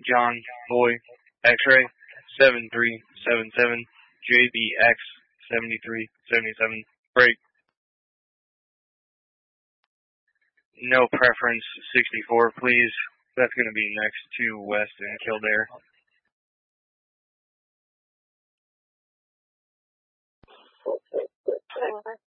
John Boy X-Ray 7377 JBX 7377 break. No preference 64 please. That's going to be next to West and Kildare.